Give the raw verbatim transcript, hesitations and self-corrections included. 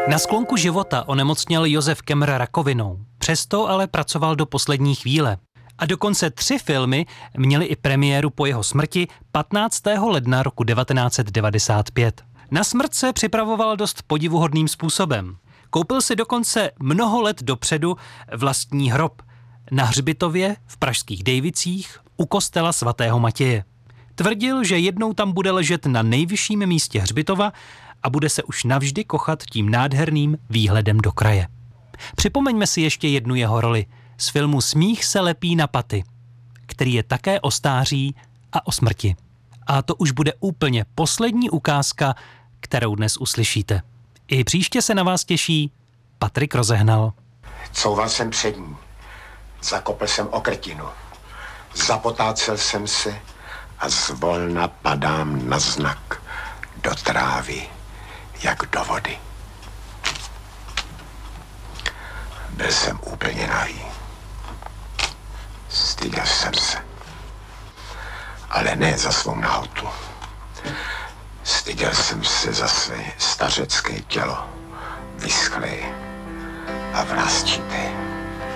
Na sklonku života onemocněl Josef Kemmer rakovinou. Přesto ale pracoval do poslední chvíle. A dokonce tři filmy měly i premiéru po jeho smrti patnáctého ledna roku devatenáct set devadesát pět. Na smrt se připravoval dost podivuhodným způsobem. Koupil si dokonce mnoho let dopředu vlastní hrob na hřbitově v pražských Dejvicích u kostela svatého Matěje. Tvrdil, že jednou tam bude ležet na nejvyšším místě hřbitova a bude se už navždy kochat tím nádherným výhledem do kraje. Připomeňme si ještě jednu jeho roli z filmu Smích se lepí na paty, který je také o stáří a o smrti. A to už bude úplně poslední ukázka, kterou dnes uslyšíte. I příště se na vás těší Patrik Rozehnal. Couval jsem před ní, zakopl jsem okrtinu, zapotácel jsem se a zvolna padám na znak do trávy, jak do vody. Byl jsem úplně nahý. Styděl jsem se. Ale ne za svou nahotu. Styděl jsem se za své stařecké tělo, vyschlé a vrásčité.